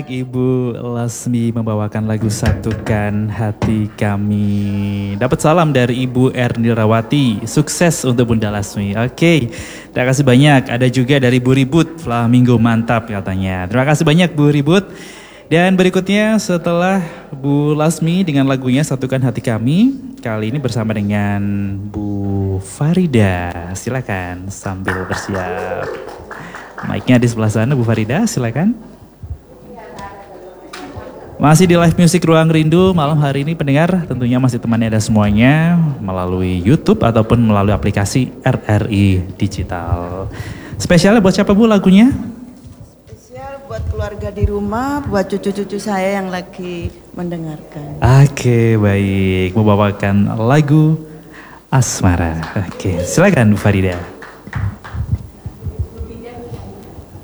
Ibu Lasmi membawakan lagu Satukan Hati Kami. Dapat salam dari Ibu Ernilawati. Sukses untuk Bunda Lasmi. Oke, terima kasih banyak. Ada juga dari Bu Ribut. Flamingo mantap katanya. Terima kasih banyak Bu Ribut. Dan berikutnya setelah Bu Lasmi dengan lagunya Satukan Hati Kami, kali ini bersama dengan Bu Farida. Silakan sambil bersiap. Mic-nya di sebelah sana Bu Farida, silakan. Masih di live music Ruang Rindu malam hari ini pendengar, tentunya masih temannya ada semuanya melalui YouTube ataupun melalui aplikasi RRI Digital. Spesialnya buat siapa Bu lagunya? Spesial buat keluarga di rumah, buat cucu-cucu saya yang lagi mendengarkan. Oke, baik, membawakan lagu Asmara. Oke, silakan Bu Farida.